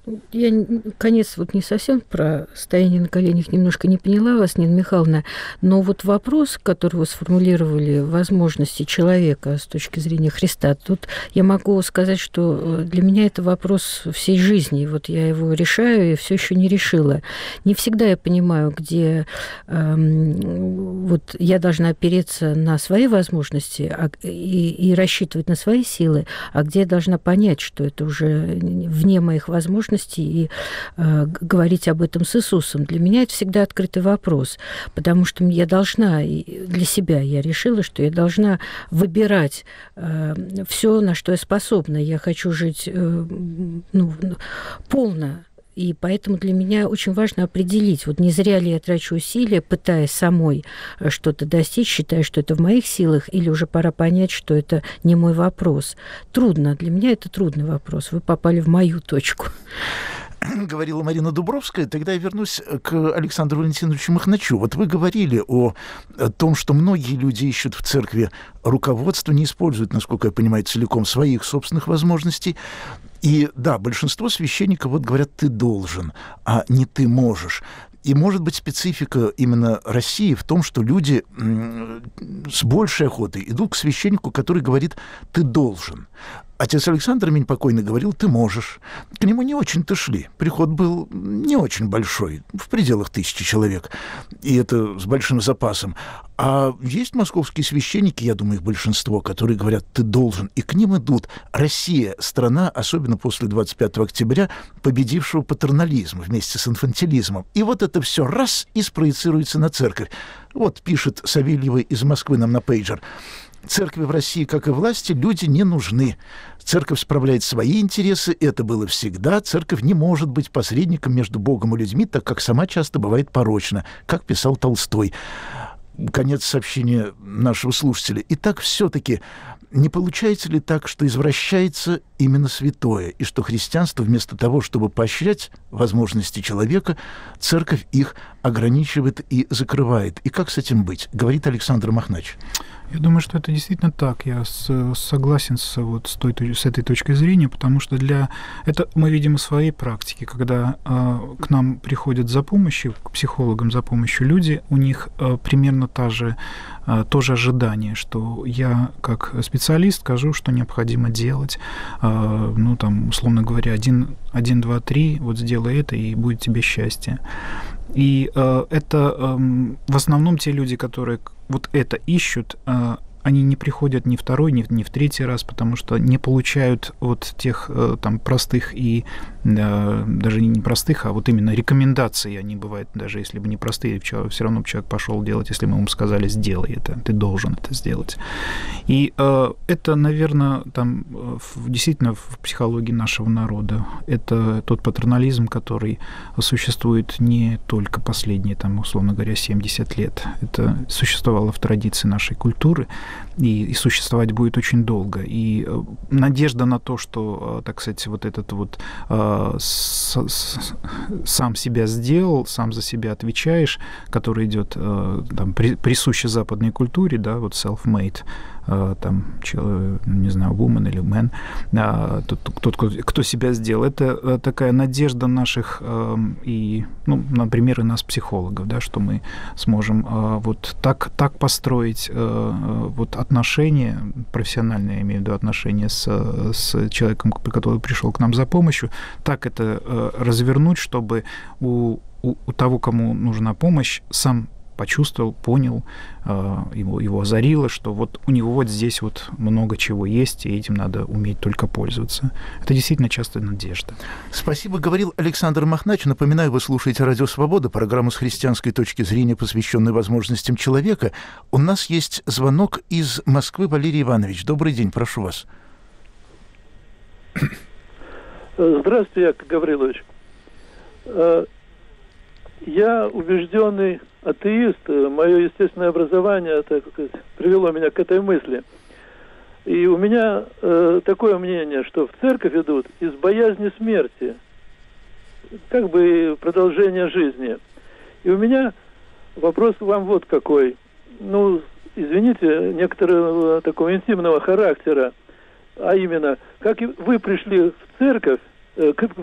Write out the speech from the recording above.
Я конец вот не совсем про стояние на коленях немножко не поняла вас, Нина Михайловна, но вот вопрос, который вы сформулировали, возможности человека с точки зрения Христа, тут я могу сказать, что для меня это вопрос всей жизни. Вот я его решаю и все еще не решила. Не всегда я понимаю, где вот я должна опереться на свои возможности и рассчитывать на свои силы, а где я должна понять, что это уже вне моих возможностей, и говорить об этом с Иисусом. Для меня это всегда открытый вопрос, потому что я должна, для себя я решила, что я должна выбирать все, на что я способна. Я хочу жить полно. И поэтому для меня очень важно определить, вот не зря ли я трачу усилия, пытаясь самой что-то достичь, считая, что это в моих силах, или уже пора понять, что это не мой вопрос. Трудно, для меня это трудный вопрос. Вы попали в мою точку. Говорила Марина Дубровская. Тогда я вернусь к Александру Валентиновичу Махначу. Вот вы говорили о том, что многие люди ищут в церкви руководство, не используют, насколько я понимаю, целиком своих собственных возможностей. И да, большинство священников вот говорят: ты должен, а не ты можешь. И, может быть, специфика именно России в том, что люди с большей охотой идут к священнику, который говорит: ты должен. Отец Александр Минь покойный говорил: ты можешь. К нему не очень-то шли. Приход был не очень большой, в пределах 1000 человек. И это с большим запасом. А есть московские священники, я думаю, их большинство, которые говорят: ты должен. И к ним идут. Россия — страна, особенно после 25 октября, победившего патернализм вместе с инфантилизмом. И вот это все раз и спроецируется на церковь. Вот пишет Савельева из Москвы нам на пейджер: церкви в России, как и власти, люди не нужны. Церковь справляет свои интересы, это было всегда. Церковь не может быть посредником между Богом и людьми, так как сама часто бывает порочна, как писал Толстой. Конец сообщения нашего слушателя. Итак, все-таки не получается ли так, что извращается именно святое, и что христианство вместо того, чтобы поощрять возможности человека, церковь их ограничивает и закрывает? И как с этим быть? Говорит Александр Махнач. Я думаю, что это действительно так. Я согласен с этой точкой зрения, потому что это мы видим в своей практике, когда к нам приходят за помощью, к психологам за помощью люди, у них примерно то же ожидание, что я как специалист скажу, что необходимо делать. Условно говоря, 1, 2, 3, вот сделай это, и будет тебе счастье. И это в основном те люди, которые вот это ищут, они не приходят ни второй, ни в третий раз, потому что не получают вот тех там простых и даже не простых, а вот именно рекомендаций. Они бывают, даже если бы не простые, все равно бы человек пошел делать, если мы ему сказали: сделай это, ты должен это сделать. И это, наверное, действительно в психологии нашего народа. Это тот патернализм, который существует не только последние, условно говоря, 70 лет. Это существовало в традиции нашей культуры, и существовать будет очень долго. И надежда на то, что, так сказать, вот этот вот сам себя сделал, сам за себя отвечаешь, который идет присущий западной культуре, да, вот self-made, не знаю, woman или man, тот, кто себя сделал. Это такая надежда наших например, и нас, психологов, да, что мы сможем вот так построить вот отношения, профессиональные, я имею в виду отношения с человеком, который пришел к нам за помощью, так это развернуть, чтобы у того, кому нужна помощь, сам почувствовал, понял, его озарило, что вот у него вот здесь вот много чего есть, и этим надо уметь только пользоваться. Это действительно часто надежда. Спасибо, говорил Александр Махнач. Напоминаю, вы слушаете «Радио Свобода», программу с христианской точки зрения, посвященную возможностям человека. У нас есть звонок из Москвы. Валерий Иванович, добрый день, прошу вас. Здравствуйте, Яков Гаврилович. Я убежденный атеист. Мое естественное образование, так сказать, привело меня к этой мысли. И у меня такое мнение, что в церковь идут из боязни смерти, как бы продолжение жизни. И у меня вопрос к вам вот какой. Извините, некоторого такого интимного характера, а именно, как вы пришли в церковь, как